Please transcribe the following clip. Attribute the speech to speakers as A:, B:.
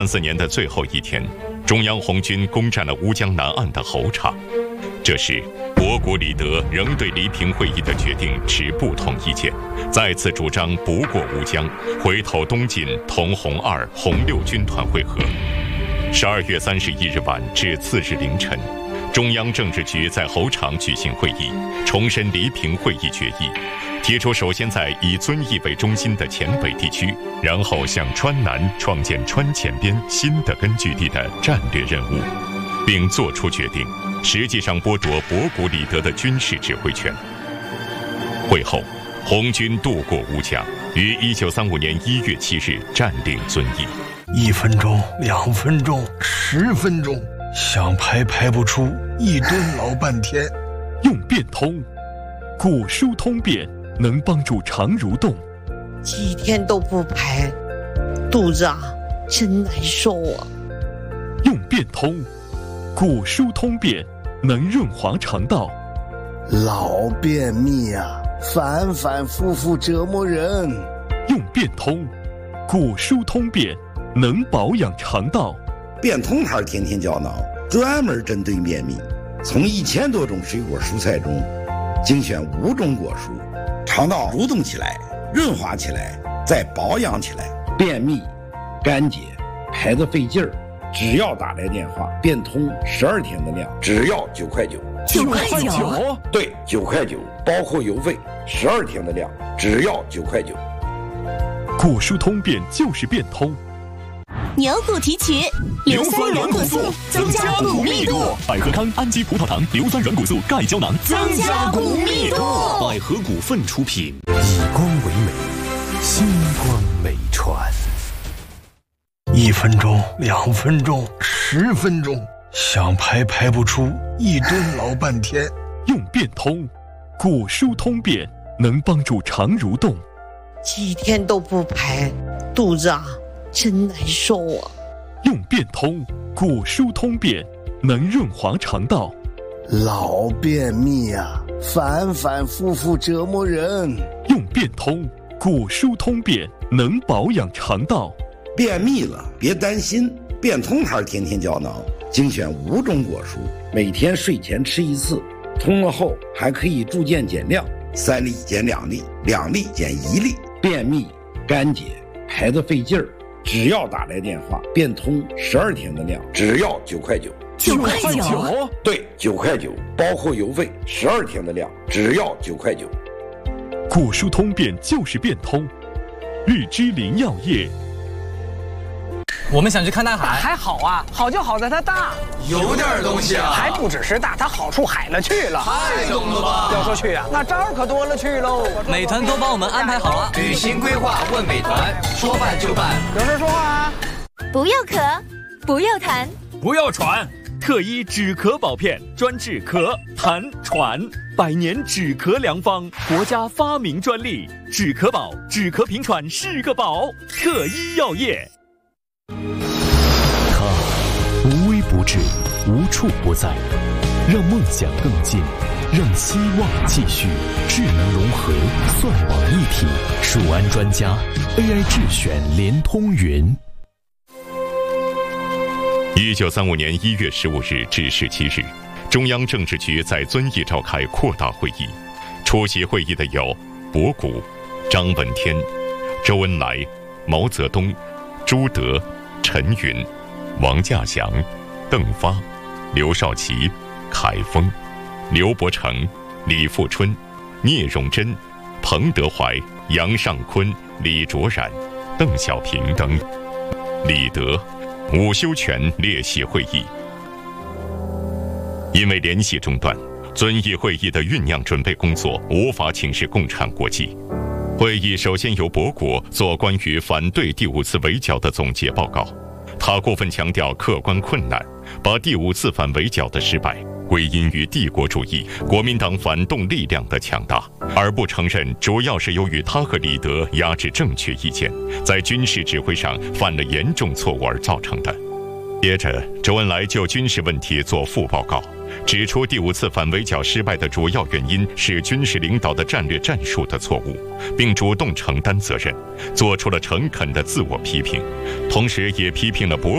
A: 34年的最后一天，中央红军攻占了乌江南岸的侯场。这时，博古李德仍对黎平会议的决定持不同意见，再次主张不过乌江，回头东进同红2、红6军团会合。12月31日晚至次日凌晨，中央政治局在侯场举行会议，重申黎平会议决议，提出首先在以遵义为中心的黔北地区，然后向川南创建川黔边新的根据地的战略任务，并作出决定，实际上剥夺博古李德的军事指挥权。会后，红军渡过乌江，于1935年1月7日占领遵义。
B: 1分钟、2分钟、10分钟，想排不出，一蹲老半天。
C: 用变通，古书通变能帮助肠蠕动。
D: 几天都不排，肚子真难受啊。
C: 用变通，古书通变能润滑肠道。
B: 老便秘反反复复折磨人。
C: 用变通，古书通变能保养肠道。
E: 变通牌天天胶囊专门针对便秘，从1000多种水果蔬菜中精选5种果蔬，肠道蠕动起来，润滑起来，再保养起来。便秘、干结、排得费劲儿，只要打来电话，变通12天的量，只要9块9。
F: 9块9？
E: 对，9块9，包括邮费，12天的量，只要9块9。
C: 古书通变就是变通。
F: 牛骨提取，硫酸软骨素，增加骨密度。
C: 百合康氨基葡萄糖硫酸软骨素钙胶囊，
F: 增加骨密度。
G: 百合股份出品。
H: 以光为美，星光美传。
B: 1分钟、2分钟、10分钟，想排不出，一蹲老半天。
C: 用变通，古书通变能帮助肠蠕动。
D: 几天都不排，肚子真难受啊。
C: 用变通，古书通变能润滑肠道。
B: 老便秘反反复复折磨人。
C: 用变通，古书通变能保养肠道。
E: 便秘了别担心，变通牌天天胶囊精选5种果蔬，每天睡前吃1次，通了后还可以逐渐减量，3粒减2粒，2粒减1粒。便秘、干结、排得费劲儿，只要打来电话，变通12天的量，只要9块9。
F: 9块9？
E: 对，9块9，包括邮费，12天的量，只要9块9。
C: 古书通变就是变通。日之林药业。
I: 我们想去看大海。
J: 还好好就好在它大，
I: 有点东西
J: 还不只是大，它好处海了去了。
I: 太懂了吧？
J: 要说去那招可多了去喽。
I: 美团都帮我们安排好了，旅行规划问美团，说办就办。
J: 有事说话
F: 不要咳，不要痰，
C: 不要喘。特医止咳宝片，专治咳、痰、喘，100年止咳良方，国家发明专利。止咳宝，止咳平喘是个宝。特医药业。
H: 它无微不至，无处不在，让梦想更近，让希望继续。智能融合，算网一体，数安专家 AI 智选联通云。
A: 1935年1月15日至17日，中央政治局在遵义召开扩大会议，出席会议的有博古、张闻天、周恩来、毛泽东、朱德、陈云、王稼祥、邓发、刘少奇、凯丰、刘伯承、李富春、聂荣臻、彭德怀、杨尚昆、李卓然、邓小平等。李德、伍修权列席会议。因为联系中断，遵义会议的酝酿准备工作无法请示共产国际。会议首先由博古做关于反对第5次围剿的总结报告，他过分强调客观困难，把第5次反围剿的失败归因于帝国主义、国民党反动力量的强大，而不承认主要是由于他和李德压制正确意见，在军事指挥上犯了严重错误而造成的。接着，周恩来就军事问题作副报告，指出第5次反围剿失败的主要原因是军事领导的战略战术的错误，并主动承担责任，做出了诚恳的自我批评，同时也批评了博